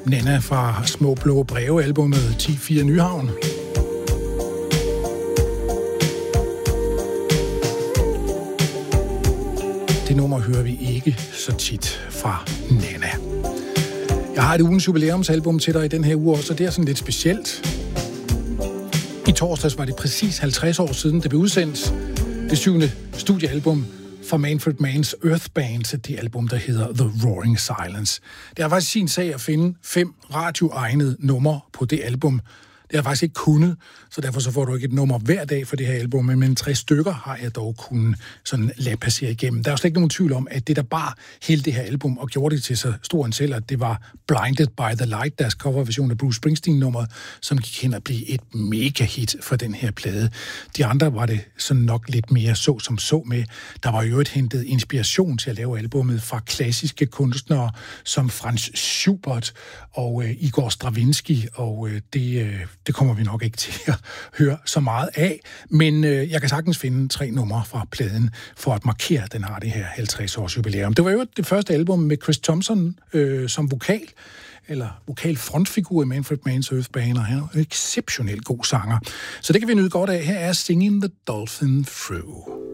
Nana fra Små Blå Breve, albumet 10-4 Nyhavn. Det nummer hører vi ikke så tit fra Nana. Jeg har et ugens jubilæumsalbum til dig i den her uge også, og det er sådan lidt specielt. I torsdags var det præcis 50 år siden, det blev udsendt. Det 7. studiealbum fra Manfred Manns Earth Band, det album, der hedder The Roaring Silence. Det har faktisk sin sag at finde 5 radioegnede numre på det album. Det har jeg faktisk ikke kunnet, så derfor så får du ikke et nummer hver dag for det her album, men 3 stykker har jeg dog kunnet sådan lade passere igennem. Der er jo slet ikke nogen tvivl om, at det der bar hele det her album og gjorde det til så stor en selv, at det var Blinded by the Light, deres coverversion af Bruce Springsteen-nummeret, som gik hen at blive et mega hit for den her plade. De andre var det sådan nok lidt mere så med. Der var jo hentet inspiration til at lave albummet fra klassiske kunstnere som Franz Schubert og Igor Stravinsky, og det kommer vi nok ikke til at høre så meget af, men jeg kan sagtens finde 3 numre fra pladen for at markere, at den har det her 50-års jubilæum. Det var jo det første album med Chris Thompson som vokal, eller vokalfrontfigur i Manfred Manns Earth Band, og han er en exceptionelt god sanger. Så det kan vi nyde godt af. Her er Singing the Dolphin Through.